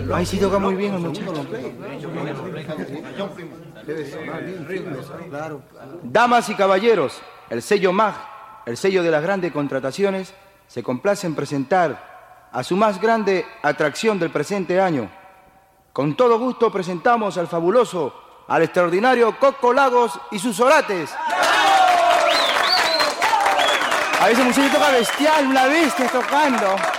Ahí sí toca muy bien el muchacho. Damas y caballeros, el sello MAG, el sello de las grandes contrataciones, se complace en presentar a su más grande atracción del presente año. Con todo gusto presentamos al fabuloso, al extraordinario Coco Lagos y sus Orates. A ese muchacho toca bestial, una bestia tocando.